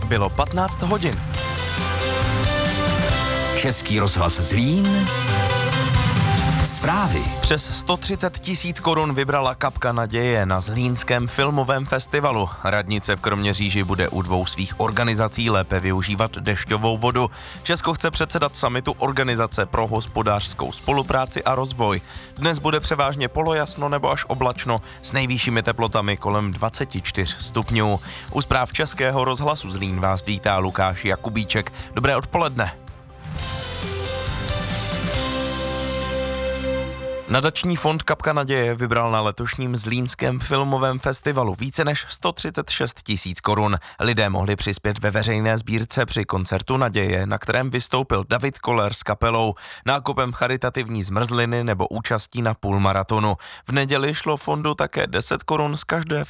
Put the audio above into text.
Bylo 15 hodin. Český rozhlas Zlín. Zprávy. Přes 130 000 korun vybrala Kapka naděje na Zlínském filmovém festivalu. Radnice v Kroměříži bude u 2 svých organizací lépe využívat dešťovou vodu. Česko chce předsedat summitu Organizace pro hospodářskou spolupráci a rozvoj. Dnes bude převážně polojasno nebo až oblačno s nejvyššími teplotami kolem 24 stupňů. U zpráv Českého rozhlasu Zlín vás vítá Lukáš Jakubíček. Dobré odpoledne. Nadační fond Kapka naděje vybral na letošním Zlínském filmovém festivalu více než 136 000 korun. Lidé mohli přispět ve veřejné sbírce při koncertu Naděje, na kterém vystoupil David Koller s kapelou, nákupem charitativní zmrzliny nebo účastí na půlmaratonu. V neděli šlo fondu také 10 korun z každé